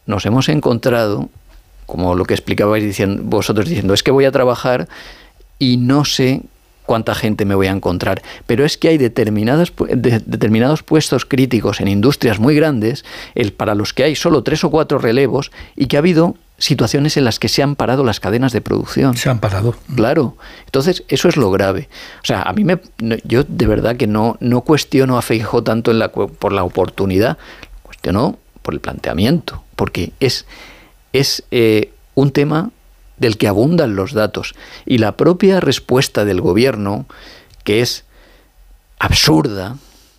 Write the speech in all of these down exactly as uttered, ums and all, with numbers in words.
nos hemos encontrado, como lo que explicabais diciendo, vosotros diciendo, es que voy a trabajar y no sé cuánta gente me voy a encontrar. Pero es que hay determinados, de, determinados puestos críticos en industrias muy grandes, el, para los que hay solo tres o cuatro relevos, y que ha habido situaciones en las que se han parado las cadenas de producción. Se han parado. Claro. Entonces, eso es lo grave. O sea, a mí me... Yo de verdad que no, no cuestiono a Feijóo tanto en la, por la oportunidad, cuestiono por el planteamiento, porque es, es eh, un tema del que abundan los datos. Y la propia respuesta del gobierno, que es absurda,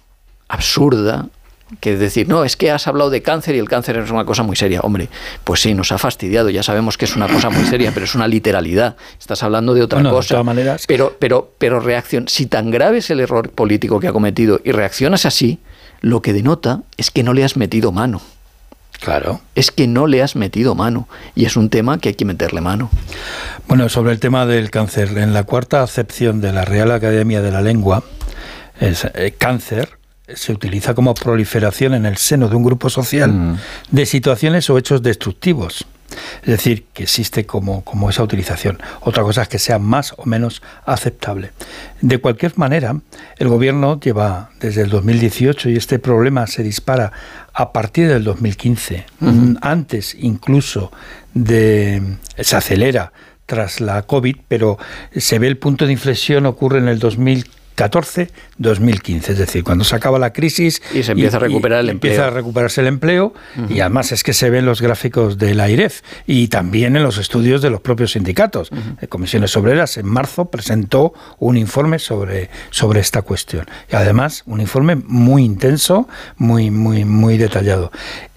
absurda, que es decir, no, es que has hablado de cáncer y el cáncer es una cosa muy seria. Hombre, pues sí, nos ha fastidiado, ya sabemos que es una cosa muy seria, pero es una literalidad. Estás hablando de otra bueno, cosa. De todas maneras. Pero, pero, pero reacción, si tan grave es el error político que ha cometido y reaccionas así, lo que denota es que no le has metido mano. Claro. Es que no le has metido mano. Y es un tema que hay que meterle mano. Bueno, sobre el tema del cáncer, en la cuarta acepción de la Real Academia de la Lengua, es, eh, cáncer se utiliza como proliferación en el seno de un grupo social mm. de situaciones o hechos destructivos. Es decir, que existe como, como esa utilización. Otra cosa es que sea más o menos aceptable. De cualquier manera, el gobierno lleva desde el dos mil dieciocho y este problema se dispara a partir del dos mil quince. Uh-huh. Antes incluso de... se acelera tras la COVID, pero se ve el punto de inflexión ocurre en el dos mil catorce dos mil quince, es decir, cuando se acaba la crisis y se empieza y, a recuperar el empleo. Empieza a recuperarse el empleo uh-huh. y además es que se ven los gráficos de la AIREF y también en los estudios de los propios sindicatos. Uh-huh. Comisiones Obreras en marzo presentó un informe sobre, sobre esta cuestión y además un informe muy intenso, muy, muy, muy detallado.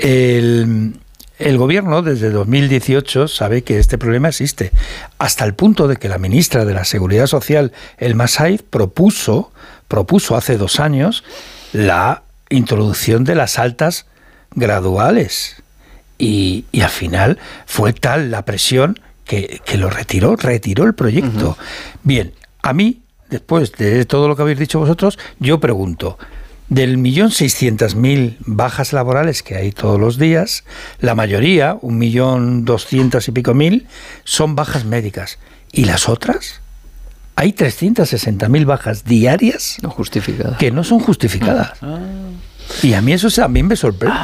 El... El gobierno desde dos mil dieciocho sabe que este problema existe, hasta el punto de que la ministra de la Seguridad Social, Elma Said, propuso, propuso hace dos años la introducción de las altas graduales. Y, y al final fue tal la presión que, que lo retiró, retiró el proyecto. Uh-huh. Bien, a mí, después de todo lo que habéis dicho vosotros, yo pregunto... Del millón seiscientas mil bajas laborales que hay todos los días, la mayoría, un millón doscientas y pico mil, son bajas médicas. ¿Y las otras? Hay trescientas sesenta mil bajas diarias no justificadas. Que no son justificadas. Ah. Y a mí eso también me sorprende.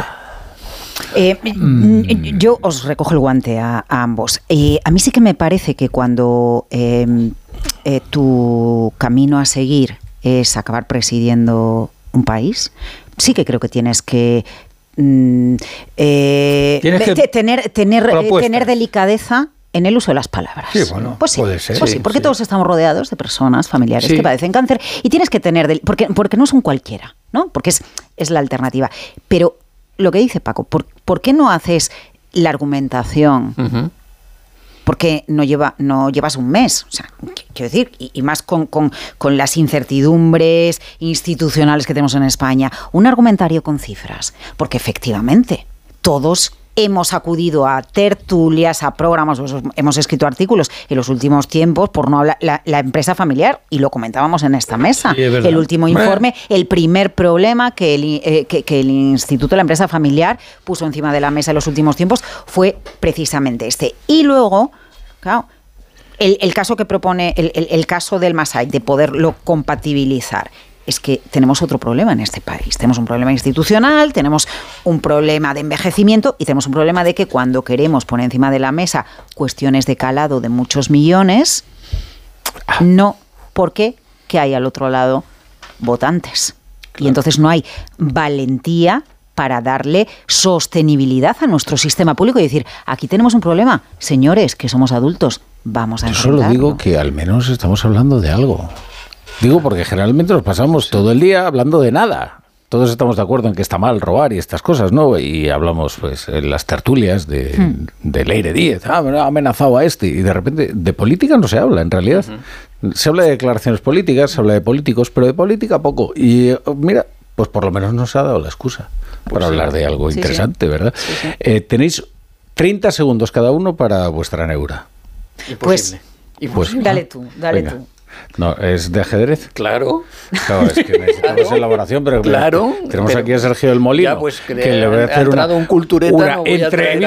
Eh, mm. Yo os recojo el guante a, a ambos. Eh, a mí sí que me parece que cuando eh, eh, tu camino a seguir es acabar presidiendo un país, sí que creo que tienes que, mm, eh, ¿Tienes que tener, tener, eh, tener delicadeza en el uso de las palabras. Sí, bueno, pues sí, puede ser. Pues sí, sí, porque sí. todos estamos rodeados de personas, familiares sí. que padecen cáncer y tienes que tener, del, porque, porque no son cualquiera, ¿no? Porque es, es la alternativa. Pero lo que dice Paco, ¿por, ¿por qué no haces la argumentación? Uh-huh. Porque no lleva no llevas un mes, o sea, quiero decir, y, y más con, con, con las incertidumbres institucionales que tenemos en España, un argumentario con cifras, porque efectivamente todos hemos acudido a tertulias, a programas, hemos escrito artículos en los últimos tiempos por no hablar la, la empresa familiar, y lo comentábamos en esta mesa. Sí, el último informe, el primer problema que el, eh, que, que el Instituto de la Empresa Familiar puso encima de la mesa en los últimos tiempos fue precisamente este. Y luego, claro, el, el caso que propone, el, el, el caso del Masai, de poderlo compatibilizar. Es que tenemos otro problema en este país. Tenemos un problema institucional, tenemos un problema de envejecimiento y tenemos un problema de que cuando queremos poner encima de la mesa cuestiones de calado de muchos millones, no, porque que hay al otro lado votantes. Claro. Y entonces no hay valentía para darle sostenibilidad a nuestro sistema público y decir, aquí tenemos un problema, señores, que somos adultos, vamos a enfrentarlo. Yo solo digo que al menos estamos hablando de algo. Digo porque generalmente nos pasamos sí. todo el día hablando de nada. Todos estamos de acuerdo en que está mal robar y estas cosas, ¿no? Y hablamos pues en las tertulias de, hmm. de Leire Díez. Ah, me ha amenazado a este. Y de repente de política no se habla, en realidad. Uh-huh. Se habla de declaraciones políticas, se habla de políticos, pero de política poco. Y mira, pues por lo menos nos ha dado la excusa pues para sí. hablar de algo sí, interesante, sí. ¿verdad? Sí, sí. Eh, tenéis treinta segundos cada uno para vuestra neura. Imposible. Pues, Imposible. Dale tú, dale Venga. tú. No, ¿es de ajedrez? Claro. Claro, es que necesitamos claro. elaboración, pero claro, tenemos pero, aquí a Sergio del Molino, ya, pues, que le voy a hacer una, un cultureta, una no voy a entrevista.